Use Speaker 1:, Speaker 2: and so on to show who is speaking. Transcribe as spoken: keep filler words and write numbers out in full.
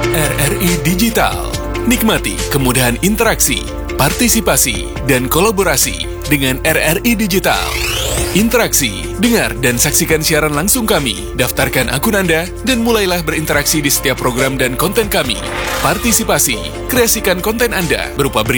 Speaker 1: R R I Digital. Nikmati kemudahan interaksi, partisipasi, dan kolaborasi dengan R R I Digital. Interaksi, dengar dan saksikan siaran langsung kami, daftarkan akun Anda, dan mulailah berinteraksi di setiap program dan konten kami. Partisipasi, kreasikan konten Anda berupa berita,